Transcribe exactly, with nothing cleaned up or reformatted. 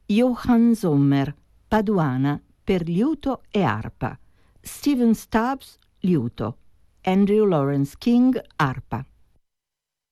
Johann Sommer, Paduana, per liuto e arpa. Steven Stubbs, liuto. Andrew Lawrence King, arpa.